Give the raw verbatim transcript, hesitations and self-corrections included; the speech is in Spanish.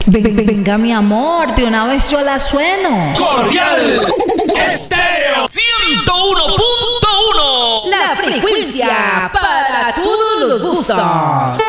Ven- venga, mi amor, de una vez yo la sueno. Cordial Estéreo ciento uno punto uno. La frecuencia para todos los gustos.